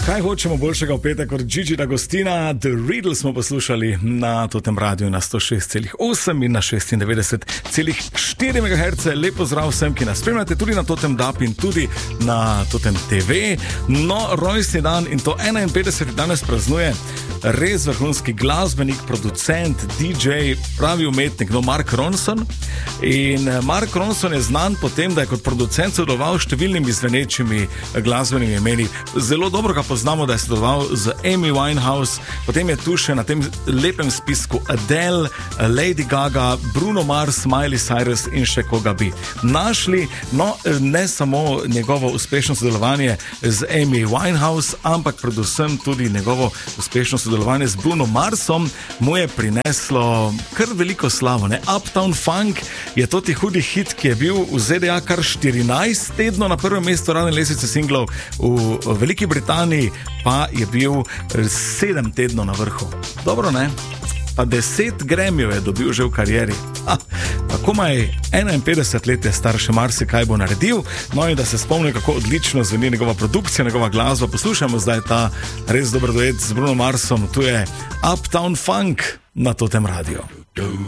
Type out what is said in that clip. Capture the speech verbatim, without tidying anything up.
Kaj hočemo boljšega v petek kot Gigi D'Agostina? The Riddle smo poslušali na totem radiju na sto šest celih osem in na šestindevetdeset celih štiri megaherca. Lepo zdrav vsem, ki nas spremljate tudi na totem D A B in tudi na totem T V. No, rojstni dan in to enainpetdeseti danes praznuje res vrhunski glasbenik, producent, D J, pravi umetnik, no Mark Ronson. In Mark Ronson je znan po tem, da je kot producent sodeloval s številnimi zvenečimi glasbenimi imeni. Zelo dobro ga poznamo, da je sodeloval z Amy Winehouse, potem je tu še na tem lepem spisku Adele, Lady Gaga, Bruno Mars, Miley Cyrus in še koga bi našli. No, ne samo njegovo uspešno sodelovanje z Amy Winehouse, ampak predvsem tudi njegovo uspešno sodelovanje z Bruno Marsom mu je prineslo kar veliko slavo. Ne? Uptown Funk je toti hudi hit, ki je bil v Z D A kar štirinajst tednov na prvem mestu radne lestvice singlov, v Veliki Britaniji pa je bil sedem tednov na vrhu. Dobro, ne? Pa deset Grammyjev je dobil že v karieri. Ha, pa komaj enainpetdeset let je star, še marsikaj bo naredil. No in da se spomnim, kako odlično zveni njegova produkcija, njegova glasba, poslušamo zdaj ta res dober duet z Bruno Marsom. Tu je Uptown Funk na totem radiju.